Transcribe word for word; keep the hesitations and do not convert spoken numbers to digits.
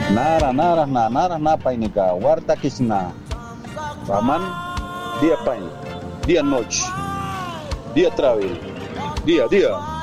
Nara, nara, na, nara, napa ini ka? Warta kisna. Paman, dia pai, dia noche, dia travel, dia, dia.